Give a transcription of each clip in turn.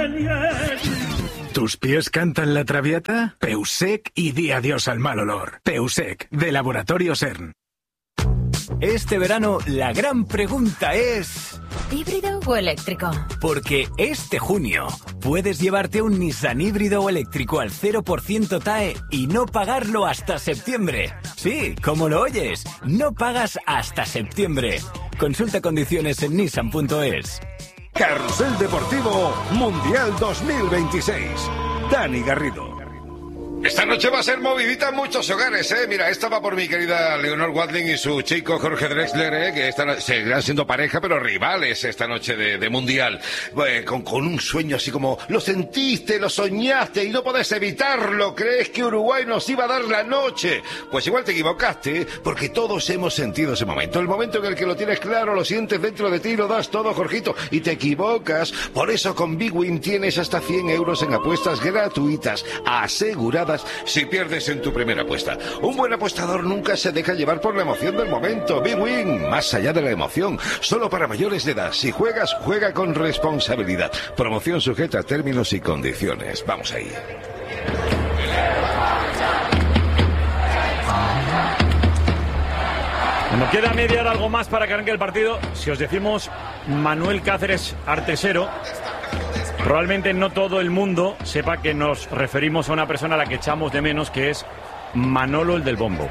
¿Tus pies cantan la Traviata? Peusec y di adiós al mal olor. Peusec, de Laboratorio CERN. Este verano la gran pregunta es... ¿híbrido o eléctrico? Porque este junio puedes llevarte un Nissan híbrido o eléctrico al 0% TAE y no pagarlo hasta septiembre. Sí, como lo oyes, no pagas hasta septiembre. Consulta condiciones en nissan.es. Carrusel Deportivo Mundial 2026. Dani Garrido. Esta noche va a ser movidita en muchos hogares, ¿eh? Mira, esta va por mi querida Leonor Watling y su chico Jorge Drexler, que seguirán siendo pareja, pero rivales esta noche de Mundial. Con un sueño así como, lo sentiste, lo soñaste y no podés evitarlo. ¿Crees que Uruguay nos iba a dar la noche? Pues igual te equivocaste, porque todos hemos sentido ese momento. El momento en el que lo tienes claro, lo sientes dentro de ti y lo das todo, Jorgito. Y te equivocas. Por eso con Big Win tienes hasta 100 euros en apuestas gratuitas, aseguradas si pierdes en tu primera apuesta. Un buen apostador nunca se deja llevar por la emoción del momento. Big Win, más allá de la emoción, solo para mayores de edad. Si juegas, juega con responsabilidad. Promoción sujeta a términos y condiciones. Vamos ahí. Nos queda media hora algo más para que arranque el partido. Si os decimos Manuel Cáceres Artesero, probablemente no todo el mundo sepa que nos referimos a una persona a la que echamos de menos, que es Manolo, el del bombo.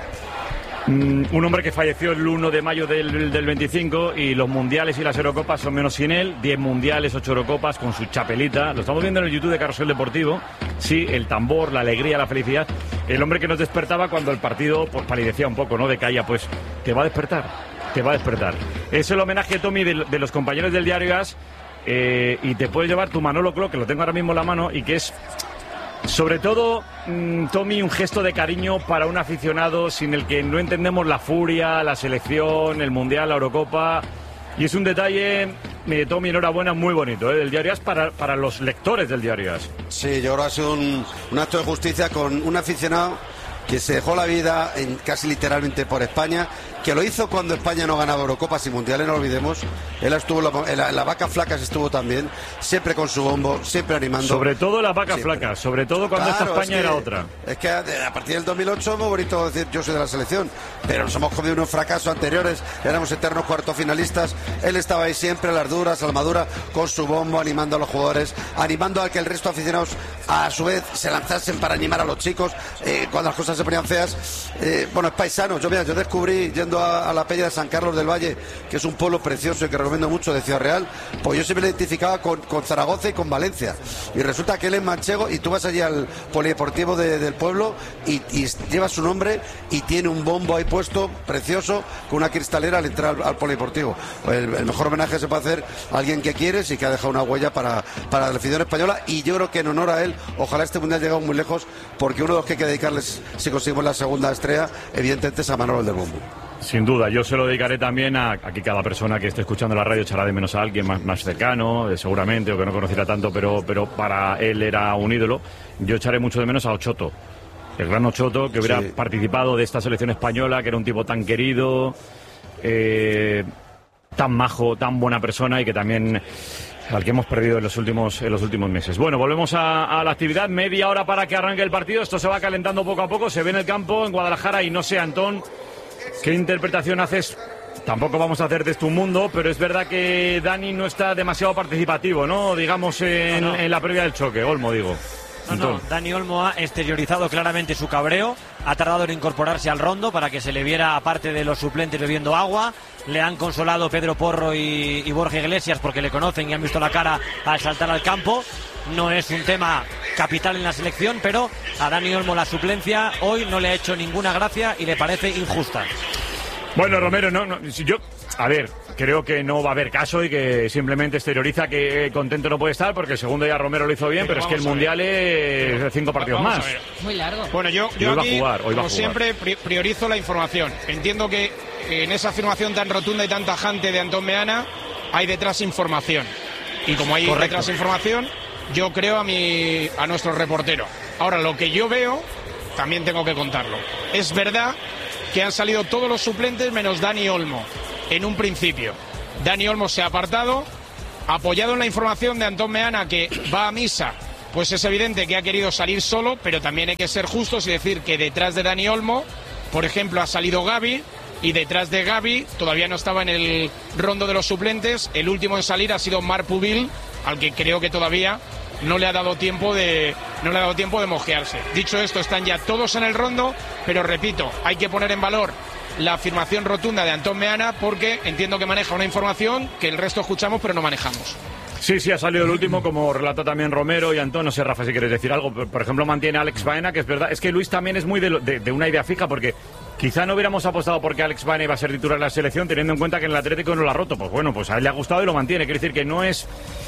Un hombre que falleció el 1 de mayo del 25, y los mundiales y las Eurocopas son menos sin él. 10 mundiales, 8 Eurocopas con su chapelita. Lo estamos viendo en el YouTube de Carrusel Deportivo. Sí, el tambor, la alegría, la felicidad. El hombre que nos despertaba cuando el partido pues palidecía un poco, ¿no? Decaía, pues te va a despertar, te va a despertar. Es el homenaje, Tommy, de los compañeros del Diario AS. Y te puedes llevar tu Manolo Clock, que lo tengo ahora mismo en la mano, y que es, sobre todo, Tommy, un gesto de cariño para un aficionado sin el que no entendemos la furia, la selección, el Mundial, la Eurocopa. Y es un detalle, Tommy, enhorabuena, muy bonito, del Diario AS para los lectores del Diario AS. Sí, yo creo que ha sido un acto de justicia con un aficionado que se dejó la vida casi literalmente por España, que lo hizo cuando España no ganaba Eurocopas y Mundiales, no olvidemos. Él estuvo en la vaca flacas, estuvo también, siempre con su bombo, siempre animando. Sobre todo la vaca flaca, sobre todo cuando esta España era otra. Es que a partir del 2008 es muy bonito decir yo soy de la selección, pero nos hemos comido unos fracasos anteriores, éramos eternos cuartos finalistas. Él estaba ahí siempre a las duras, a la madura, con su bombo, animando a los jugadores, animando a que el resto de aficionados a su vez se lanzasen para animar a los chicos cuando las cosas se ponían feas. Bueno, es paisano. Yo descubrí, yendo a la Peña de San Carlos del Valle, que es un pueblo precioso y que recomiendo mucho, de Ciudad Real, pues yo siempre me identificaba con Zaragoza y con Valencia, y resulta que él es manchego, y tú vas allí al polideportivo del pueblo y lleva su nombre y tiene un bombo ahí puesto precioso con una cristalera al entrar al polideportivo. El mejor homenaje se puede hacer a alguien que quieres y que ha dejado una huella para la afición española, y yo creo que en honor a él, ojalá este mundial llegue muy lejos, porque uno de los que hay que dedicarles, si conseguimos la segunda estrella, evidentemente es a Manolo, el del bombo. Sin duda, yo se lo dedicaré también a que cada persona que esté escuchando la radio echará de menos a alguien más cercano, seguramente, o que no conociera tanto, pero para él era un ídolo. Yo echaré mucho de menos a Ochoto, el gran Ochoto, que hubiera participado de esta selección española, que era un tipo tan querido, tan majo, tan buena persona, y que también al que hemos perdido en los últimos meses. Bueno, volvemos a la actividad. Media hora para que arranque el partido. Esto se va calentando poco a poco. Se ve en el campo en Guadalajara, y no sé, Antón, ¿qué interpretación haces? Tampoco vamos a hacer de esto un mundo, pero es verdad que Dani no está demasiado participativo, ¿no? Digamos, en la previa del choque. Olmo, digo. No, Dani Olmo ha exteriorizado claramente su cabreo, ha tardado en incorporarse al rondo para que se le viera, aparte de los suplentes, bebiendo agua. Le han consolado Pedro Porro y Borja Iglesias, porque le conocen y han visto la cara al saltar al campo. No es un tema capital en la selección, pero a Dani Olmo la suplencia hoy no le ha hecho ninguna gracia y le parece injusta. Bueno, Romero, yo, a ver, creo que no va a haber caso y que simplemente exterioriza que contento no puede estar, porque el segundo ya Romero lo hizo bien, pero es que el Mundial es 5 partidos más. Muy largo. Bueno, yo aquí, como siempre, priorizo la información. Entiendo que en esa afirmación tan rotunda y tan tajante de Antón Meana hay detrás información. Y como hay detrás información, yo creo a nuestro reportero. Ahora, lo que yo veo, también tengo que contarlo. Es verdad que han salido todos los suplentes menos Dani Olmo, en un principio. Dani Olmo se ha apartado, apoyado en la información de Antón Meana, que va a misa, pues es evidente que ha querido salir solo, pero también hay que ser justos y decir que detrás de Dani Olmo, por ejemplo, ha salido Gavi, y detrás de Gavi todavía no estaba en el rondo de los suplentes. El último en salir ha sido Marc Pubil, al que creo que todavía no le ha dado tiempo de mojearse. Dicho esto, están ya todos en el rondo, pero repito, hay que poner en valor la afirmación rotunda de Antón Meana, porque entiendo que maneja una información que el resto escuchamos pero no manejamos. Sí, ha salido el último, como relata también Romero y Antón. No sé, Rafa, si quieres decir algo. Por ejemplo, mantiene a Alex Baena, que es verdad. Es que Luis también es muy de una idea fija, porque quizá no hubiéramos apostado porque Alex Baena iba a ser titular de la selección, teniendo en cuenta que en el Atlético no lo ha roto. Pues bueno, pues a él le ha gustado y lo mantiene. Quiere decir que no es...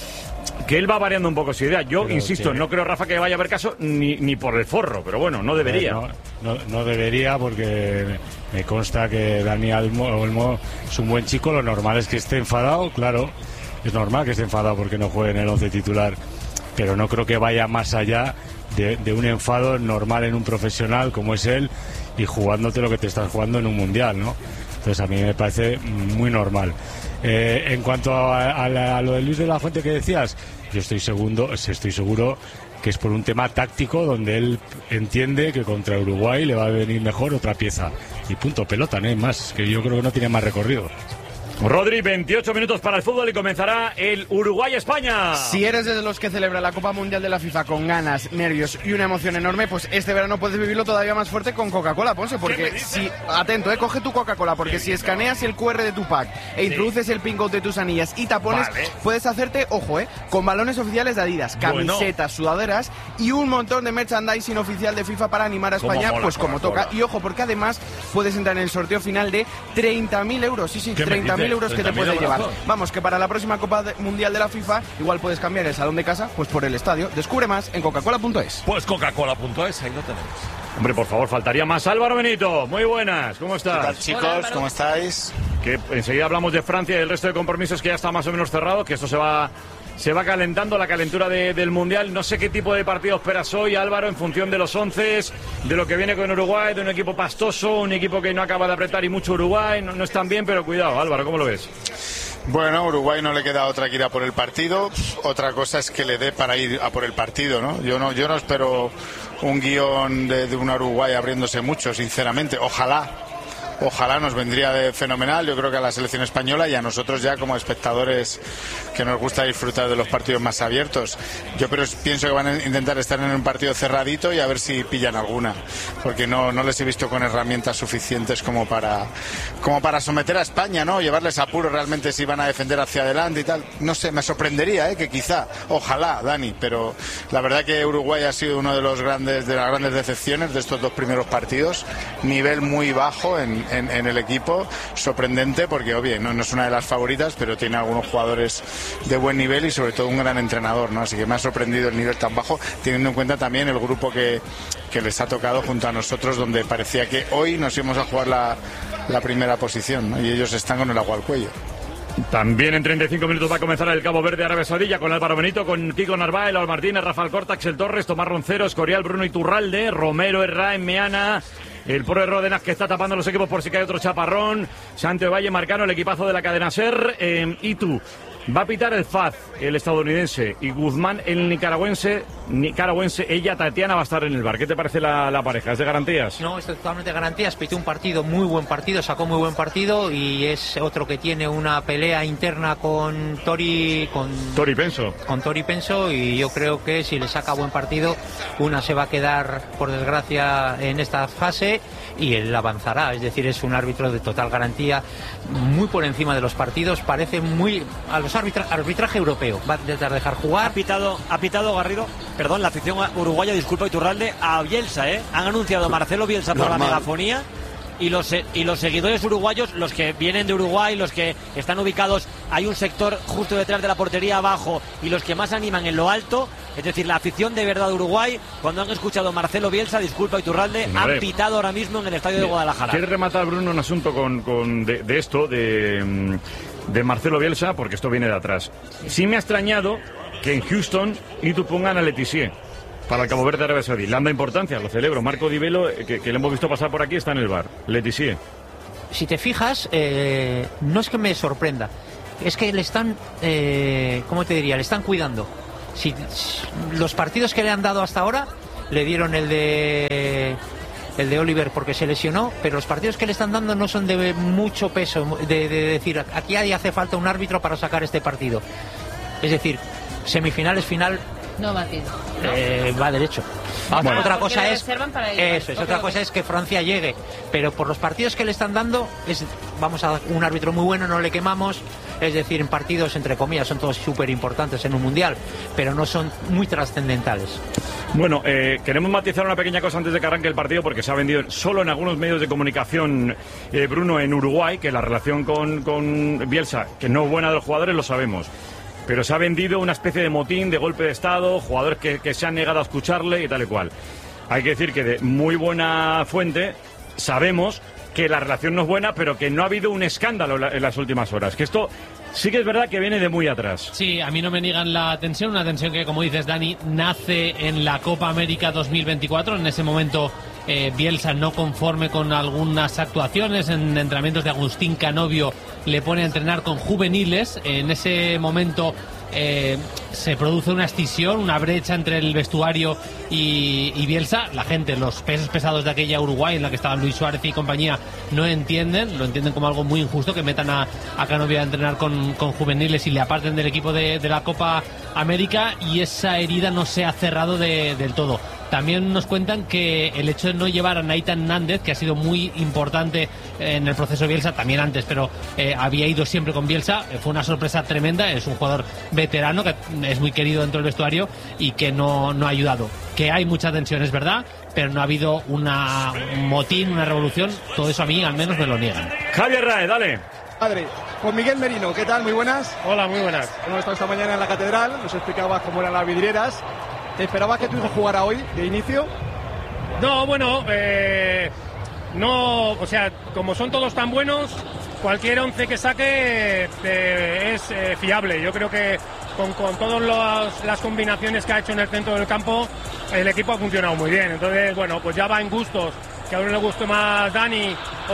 que él va variando un poco su idea. Yo, insisto, no creo, Rafa, que vaya a haber caso ni por el forro, pero bueno, no debería. No debería, porque me consta que Dani Olmo es un buen chico. Lo normal es que esté enfadado, claro. Es normal que esté enfadado porque no juegue en el 11 titular, pero no creo que vaya más allá de un enfado normal en un profesional como es él, y jugándote lo que te estás jugando en un mundial, ¿no? Entonces a mí me parece muy normal. En cuanto a lo de Luis de la Fuente que decías, yo estoy seguro que es por un tema táctico, donde él entiende que contra Uruguay le va a venir mejor otra pieza. Y punto, pelota, no hay más, que yo creo que no tiene más recorrido. Rodri, 28 minutos para el fútbol y comenzará el Uruguay-España. Si eres de los que celebra la Copa Mundial de la FIFA con ganas, nervios y una emoción enorme, pues este verano puedes vivirlo todavía más fuerte con Coca-Cola, Ponce, porque si, atento, coge tu Coca-Cola, porque si escaneas el QR de tu pack e introduces el pin code de tus anillas y tapones, puedes hacerte, ojo, con balones oficiales de Adidas, camisetas, sudaderas y un montón de merchandising oficial de FIFA para animar a España, pues como toca. Y ojo, porque además puedes entrar en el sorteo final de 30.000 euros, sí, 30.000 euros que te puedes llevar. Vamos, que para la próxima Copa Mundial de la FIFA igual puedes cambiar el salón de casa pues por el estadio. Descubre más en coca-cola.es. Pues coca-cola.es, ahí lo tenemos. Hombre, por favor, faltaría más. Álvaro Benito, muy buenas, ¿cómo estás? ¿Qué tal, chicos? Hola, ¿cómo estáis? Que enseguida hablamos de Francia y del resto de compromisos que ya está más o menos cerrado, que esto se va calentando, la calentura del Mundial. No sé qué tipo de partido esperas hoy, Álvaro, en función de los 11, de lo que viene con Uruguay, de un equipo pastoso, un equipo que no acaba de apretar y mucho Uruguay, no están bien, pero cuidado, Álvaro, ¿cómo lo ves? Bueno, Uruguay no le queda otra que ir a por el partido. Otra cosa es que le dé para ir a por el partido, ¿no? Yo no espero un guión de una Uruguay abriéndose mucho, sinceramente. Ojalá nos vendría de fenomenal, yo creo que a la selección española y a nosotros ya como espectadores que nos gusta disfrutar de los partidos más abiertos. Yo pienso que van a intentar estar en un partido cerradito y a ver si pillan alguna, porque no les he visto con herramientas suficientes como para someter a España, ¿no? Llevarles apuro realmente si van a defender hacia adelante y tal. No sé, me sorprendería, que quizá, ojalá, Dani, pero la verdad que Uruguay ha sido uno de las grandes decepciones de estos dos primeros partidos. Nivel muy bajo en el equipo, sorprendente porque obvio no es una de las favoritas, pero tiene algunos jugadores de buen nivel y sobre todo un gran entrenador, ¿no? Así que me ha sorprendido el nivel tan bajo, teniendo en cuenta también el grupo que les ha tocado junto a nosotros, donde parecía que hoy nos íbamos a jugar la primera posición, ¿no? Y ellos están con el agua al cuello. También en 35 minutos va a comenzar el Cabo Verde Arabia Saudí, con Álvaro Benito, con Kiko Narváez, Laura Martínez, Rafael Corta, Axel Torres, Tomás Roncero, Escorial, Bruno Iturralde, Romero, Herrán, Meana, el Pro Ródenas, que está tapando los equipos por si cae otro chaparrón, Santo Valle, Marcano, el equipazo de la cadena SER, Itu. Va a pitar el Faz, el estadounidense, y Guzmán, el nicaragüense. Ella, Tatiana, va a estar en el bar. ¿Qué te parece la pareja? ¿Es de garantías? No, es totalmente de garantías. Pitó un partido, muy buen partido, sacó muy buen partido, y es otro que tiene una pelea interna con Tori Penso, y yo creo que si le saca buen partido, una se va a quedar, por desgracia, en esta fase, y él avanzará. Es decir, es un árbitro de total garantía, muy por encima de los partidos, parece muy a los arbitraje europeo, va a intentar dejar jugar. Ha pitado Garrido, perdón, la afición uruguaya, disculpa Iturralde, a Bielsa, han anunciado a Marcelo Bielsa por la megafonía, y los seguidores uruguayos, los que vienen de Uruguay, los que están ubicados, hay un sector justo detrás de la portería abajo, y los que más animan en lo alto, es decir, la afición de verdad de Uruguay, cuando han escuchado a Marcelo Bielsa, disculpa Iturralde, han pitado ahora mismo en el estadio de Guadalajara. ¿Quiere rematar, Bruno, un asunto de esto, de Marcelo Bielsa? Porque esto viene de atrás. Sí me ha extrañado que en Houston Itu pongan a Letizier para el Cabo Verde Arabia Saudí. Le han dado importancia, lo celebro. Marco Di Velo, que le hemos visto pasar por aquí, está en el bar. Letizier. Si te fijas, no es que me sorprenda. es que le están, ¿cómo te diría? Le están cuidando. Si los partidos que le han dado hasta ahora, le dieron el de Oliver porque se lesionó, pero los partidos que le están dando no son de mucho peso, de decir, aquí hace falta un árbitro para sacar este partido. Es decir, semifinales, final... No va tido. Va derecho. Bueno, otra cosa es eso es otra cosa es que Francia llegue, pero por los partidos que le están dando vamos a un árbitro muy bueno, no le quemamos, es decir, en partidos entre comillas son todos súper importantes en un mundial, pero no son muy trascendentales. Bueno, queremos matizar una pequeña cosa antes de que arranque el partido, porque se ha vendido solo en algunos medios de comunicación, Bruno, en Uruguay, que la relación con Bielsa, que no es buena de los jugadores, lo sabemos. Pero se ha vendido una especie de motín, de golpe de estado, jugadores que se han negado a escucharle y tal y cual. Hay que decir que de muy buena fuente sabemos que la relación no es buena, pero que no ha habido un escándalo en las últimas horas. Que esto sí que es verdad que viene de muy atrás. Sí, a mí no me niegan la tensión, una tensión que, como dices, Dani, nace en la Copa América 2024. En ese momento Bielsa, no conforme con algunas actuaciones en entrenamientos de Agustín Canovio, le pone a entrenar con juveniles. En ese momento se produce una escisión, una brecha entre el vestuario y Bielsa. La gente, los pesos pesados de aquella Uruguay en la que estaban Luis Suárez y compañía, no entienden, lo entienden como algo muy injusto que metan a Canovio a entrenar con juveniles y le aparten del equipo de la Copa América, y esa herida no se ha cerrado del todo. También nos cuentan que el hecho de no llevar a Nathan Nández, que ha sido muy importante en el proceso Bielsa, también antes, pero había ido siempre con Bielsa, fue una sorpresa tremenda. Es un jugador veterano que es muy querido dentro del vestuario y que no ha ayudado. Que hay mucha tensión, es verdad, pero no ha habido un motín, una revolución. Todo eso a mí al menos me lo niegan. Javier Rae, dale. Padre, con Miguel Merino, ¿qué tal? Muy buenas. Hola, muy buenas. Hemos estado esta mañana en la catedral, nos explicabas cómo eran las vidrieras. ¿Te esperabas que tu hijo jugara hoy, de inicio? No, bueno, no, o sea, como son todos tan buenos, cualquier 11 que saque es fiable. Yo creo que con todas las combinaciones que ha hecho en el centro del campo, el equipo ha funcionado muy bien. Entonces, bueno, pues ya va en gustos, que a uno le guste más Dani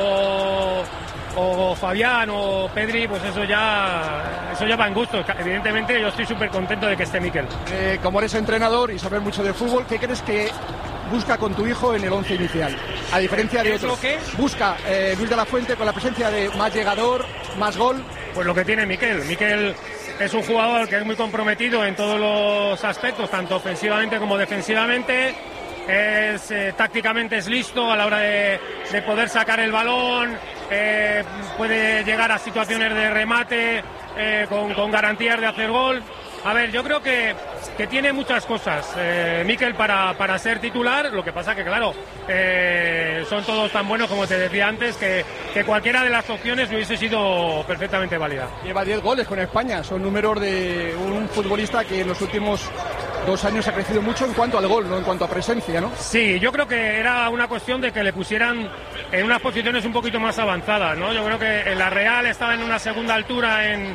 o Fabián o Pedri, pues eso ya va en gusto. Evidentemente yo estoy súper contento de que esté Mikel. Como eres entrenador y sabes mucho de fútbol, ¿qué crees que busca con tu hijo en el 11 inicial? A diferencia de otros. ¿Qué busca Luis de la Fuente con la presencia de más llegador, más gol? Pues lo que tiene Mikel. Mikel es un jugador que es muy comprometido en todos los aspectos, tanto ofensivamente como defensivamente. Tácticamente es listo a la hora de poder sacar el balón, puede llegar a situaciones de remate con garantías de hacer gol. A ver, yo creo que tiene muchas cosas Mikel para ser titular. Lo que pasa que, claro, son todos tan buenos, como te decía antes, que cualquiera de las opciones hubiese sido perfectamente válida. Lleva 10 goles con España, son números de un futbolista que en los últimos 2 años ha crecido mucho en cuanto al gol, no en cuanto a presencia, ¿no? Sí, yo creo que era una cuestión de que le pusieran en unas posiciones un poquito más avanzadas, ¿no? Yo creo que en la Real estaba en una segunda altura en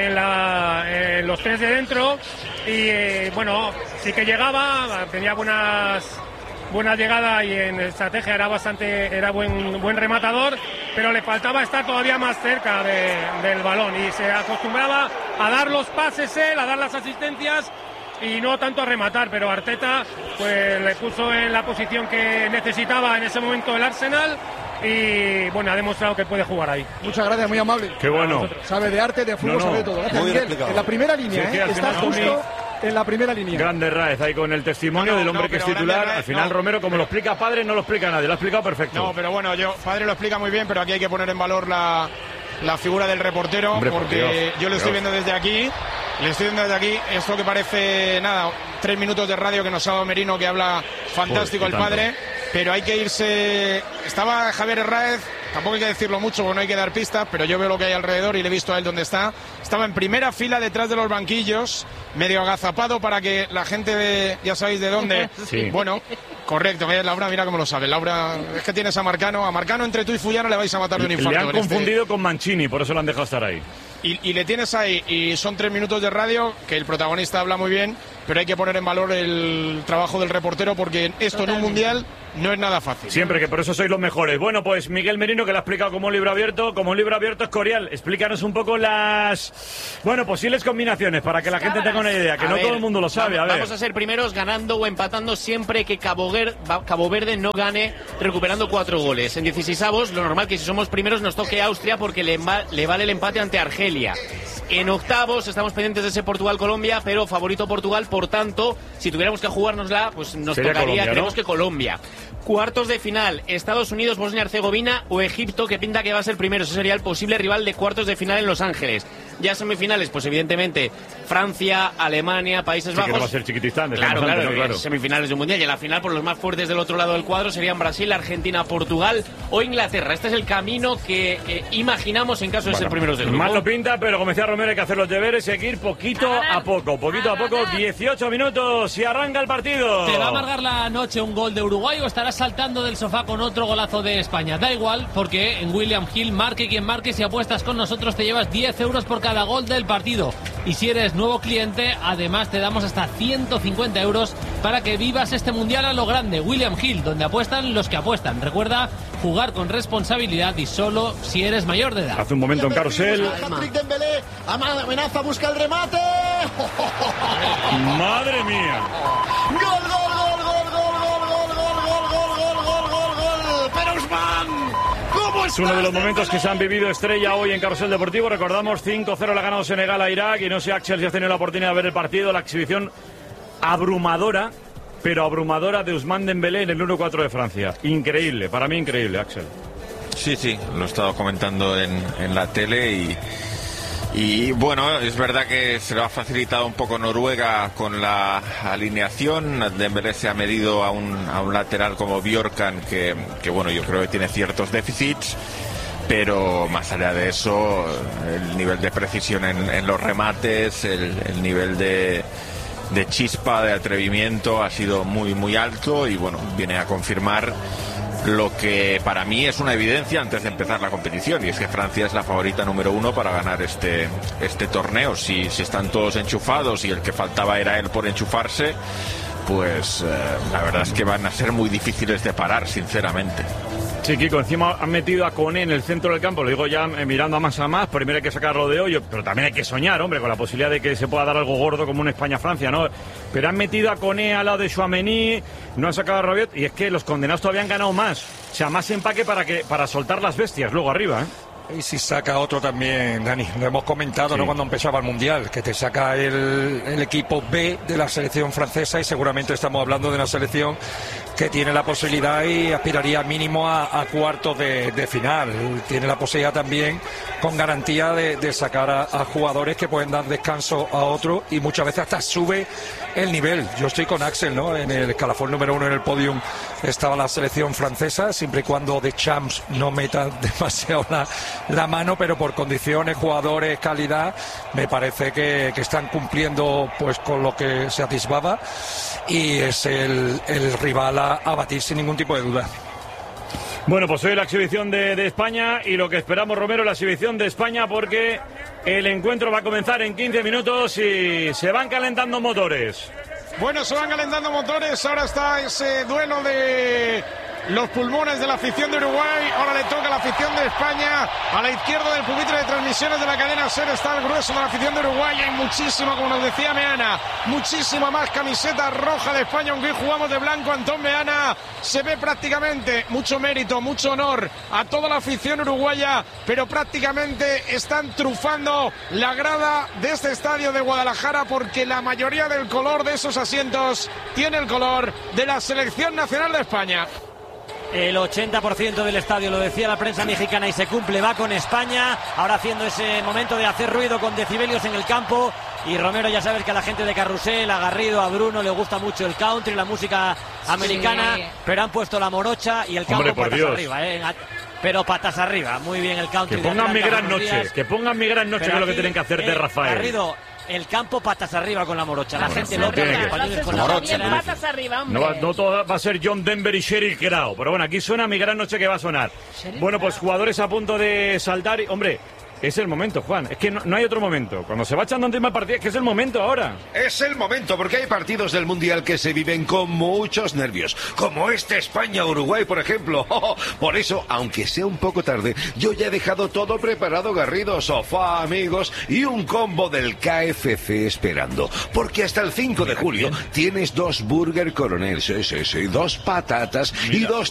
los 3 de dentro y bueno, sí que llegaba, tenía buena llegada y en estrategia era buen rematador, pero le faltaba estar todavía más cerca del balón y se acostumbraba a dar los pases él, a dar las asistencias y no tanto a rematar, pero Arteta pues le puso en la posición que necesitaba en ese momento el Arsenal y bueno, ha demostrado que puede jugar ahí. Muchas gracias, muy amable. Qué bueno. Sabe de arte, de fútbol, sabe de todo. Gracias, Miguel. En la primera línea, sí, está justo en la primera línea. Grande Raez ahí con el testimonio del hombre que es titular. Al final Romero, como lo explica Padre, no lo explica nadie, lo ha explicado perfecto. No, pero bueno, Padre lo explica muy bien, pero aquí hay que poner en valor la figura del reportero, hombre, porque yo lo estoy viendo desde aquí. Esto que parece, 3 minutos de radio que nos ha dado Merino, que habla fantástico el Padre, pero hay que irse. Estaba Javier Herráez, tampoco hay que decirlo mucho porque no hay que dar pistas, pero yo veo lo que hay alrededor y le he visto a él donde está. Estaba en primera fila detrás de los banquillos, medio agazapado para que la gente ya sabéis de dónde. Sí. Bueno, correcto, Laura, mira cómo lo sabe. Laura, es que tienes a Marcano entre tú y Fullano le vais a matar de un infarto. Le han confundido con Mancini, por eso lo han dejado estar ahí. Y le tienes ahí, y son 3 minutos de radio, que el protagonista habla muy bien, pero hay que poner en valor el trabajo del reportero porque esto en un mundial no es nada fácil. Siempre, que por eso sois los mejores. Bueno, pues Miguel Merino, que lo ha explicado como un libro abierto. Como un libro abierto, Escorial, explícanos un poco las, posibles combinaciones para que la gente tenga una idea, que no todo el mundo lo sabe. Vamos a ser primeros ganando o empatando siempre que Cabo Verde no gane, recuperando 4 goles. En 16avos, lo normal que si somos primeros nos toque Austria porque le vale el empate ante Argelia. En octavos estamos pendientes de ese Portugal-Colombia, pero favorito Portugal, por tanto, si tuviéramos que jugárnosla, pues nos sería tocaría, Colombia, creemos ¿no? que Colombia. Cuartos de final, Estados Unidos, Bosnia-Herzegovina o Egipto, que pinta que va a ser primero. Ese sería el posible rival de cuartos de final en Los Ángeles. Ya semifinales, pues evidentemente Francia, Alemania, Países Bajos. Que no va a ser Chiquitistán. Claro, semifinales de un mundial. Y en la final, por los más fuertes del otro lado del cuadro, serían Brasil, Argentina, Portugal o Inglaterra. Este es el camino que imaginamos en caso de ser primeros del grupo. Mal lo pinta, pero como decía Romero, hay que hacer los deberes y hay que ir poquito a poco. 18 minutos y arranca el partido. ¿Te va a amargar la noche un gol de Uruguay o estarás saltando del sofá con otro golazo de España? Da igual, porque en William Hill, marque quien marque, si apuestas con nosotros te llevas 10 euros por cada gol del partido. Y si eres nuevo cliente, además te damos hasta 150 euros para que vivas este mundial a lo grande. William Hill, donde apuestan los que apuestan. Recuerda, jugar con responsabilidad y solo si eres mayor de edad. Hace un momento en carrusel. Dembélé, amenaza, busca el remate. ¡Madre mía! ¡Gol! ¡Pero Usman! ¿Cómo Es uno de los momentos que se han vivido estrella hoy en Carrusel Deportivo. Recordamos 5-0 le ha ganado Senegal a Irak. Y no sé, Axel, si has tenido la oportunidad de ver el partido. La exhibición abrumadora, pero abrumadora de Ousmane Dembélé en el 1-4 de Francia. Increíble, para mí increíble, Axel. Sí, lo he estado comentando en la tele y bueno, es verdad que se lo ha facilitado un poco Noruega con la alineación. Dembélé se ha medido a un lateral como Bjorkan que bueno, yo creo que tiene ciertos déficits, pero más allá de eso, el nivel de precisión en los remates, el nivel de chispa, de atrevimiento ha sido muy, muy alto y bueno, viene a confirmar lo que para mí es una evidencia antes de empezar la competición, y es que Francia es la favorita número 1 para ganar este torneo. Si están todos enchufados y el que faltaba era él por enchufarse, pues la verdad es que van a ser muy difíciles de parar, sinceramente. Sí, Kiko, encima han metido a Koné en el centro del campo, lo digo ya mirando a más, primero hay que sacarlo de hoyo, pero también hay que soñar, hombre, con la posibilidad de que se pueda dar algo gordo como un España-Francia, ¿no? Pero han metido a Koné al lado de Tchouaméni, no han sacado a Rabiot, y es que los condenados todavía han ganado más, o sea, más empaque para soltar las bestias luego arriba, ¿eh? Y si saca otro también, Dani, lo hemos comentado, Sí. ¿no? Cuando empezaba el Mundial, que te saca el equipo B de la selección francesa, y seguramente estamos hablando de una selección que tiene la posibilidad y aspiraría mínimo a cuartos de final. Tiene la posibilidad también con garantía de sacar a jugadores que pueden dar descanso a otros y muchas veces hasta sube el nivel. Yo estoy con Axel, ¿no? En el escalafón número 1 en el podium estaba la selección francesa, siempre y cuando Deschamps no meta demasiado la mano, pero por condiciones, jugadores, calidad, me parece que están cumpliendo pues con lo que se atisbaba y es el rival a batir sin ningún tipo de duda. Bueno, pues hoy la exhibición de España y lo que esperamos, Romero, la exhibición de España, porque el encuentro va a comenzar en 15 minutos y se van calentando motores. Bueno, se van calentando motores, ahora está ese duelo de los pulmones de la afición de Uruguay, ahora le toca a la afición de España. A la izquierda del pupitre de transmisiones de la cadena SER está el grueso de la afición de Uruguay. Hay muchísima, como nos decía Meana, muchísima más camiseta roja de España, aunque hoy jugamos de blanco. Antón Meana, se ve prácticamente mucho mérito, mucho honor a toda la afición uruguaya, pero prácticamente están trufando la grada de este estadio de Guadalajara, porque la mayoría del color de esos asientos tiene el color de la selección nacional de España. El 80% del estadio, lo decía la prensa mexicana, y se cumple, va con España, ahora haciendo ese momento de hacer ruido con decibelios en el campo. Y Romero, ya sabes que a la gente de Carrusel, a Garrido, a Bruno, le gusta mucho el country, la música americana, Sí. pero han puesto la morocha y el campo Hombre, por patas Dios. arriba, pero patas arriba, muy bien el country. Que pongan mi gran buenos noche, días. que pongan mi gran noche, Pero que es lo que aquí, tienen que hacer de Rafael. Garrido, el campo patas arriba con la morocha, la gente no loca, tiene los que- españoles con la Morocha, bandera. Patas arriba, hombre. No todo va a ser John Denver y Sheryl Crow, pero bueno, aquí suena mi gran noche que va a sonar. Bueno, pues jugadores a punto de saltar. Hombre, Es el momento, Juan. Es que no hay otro momento. Cuando se va echando encima el partido, es que es el momento ahora. Es el momento, porque hay partidos del Mundial que se viven con muchos nervios. Como este España-Uruguay, por ejemplo. Por eso, aunque sea un poco tarde, yo ya he dejado todo preparado, Garrido, sofá, amigos, y un combo del KFC esperando. Porque hasta el 5 de julio tienes 2 Burger Coronel, sí, 2 patatas y 2